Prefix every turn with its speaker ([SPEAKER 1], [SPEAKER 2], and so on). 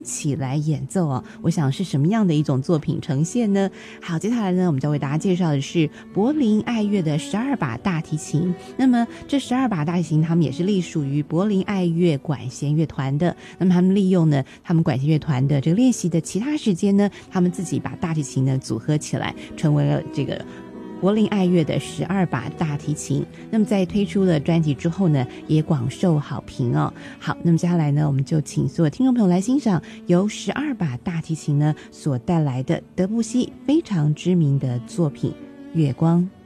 [SPEAKER 1] 起来演奏哦，我想是什么样的一种作品呈现呢？好，接下来呢，我们就为大家介绍的是柏林爱乐的12把大提琴。那么这12把大提琴，他们也是隶属于柏林爱乐管弦乐团的。那么他们利用呢，他们管弦乐团的这个练习的其他时间呢，他们自己把大提琴呢组合起来，成为了这个柏林爱乐的12把大提琴。那么在推出了专辑之后呢，也广受好评哦。好，那么接下来呢，我们就请所有听众朋友来欣赏由12把大提琴呢所带来的德布西非常知名的作品《月光》。